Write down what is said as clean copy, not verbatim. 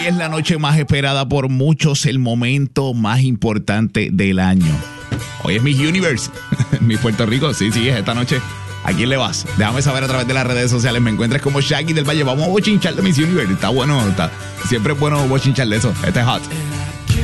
es la noche más esperada por muchos, el momento más importante del año. Hoy es Miss Universe, Miss Puerto Rico, sí, es esta noche. ¿A quién le vas? Déjame saber a través de las redes sociales. Me encuentras como Shaggy del Valle. Vamos a bochinchar de Miss Universe. Está bueno, siempre es bueno bochinchar de eso. Este es hot.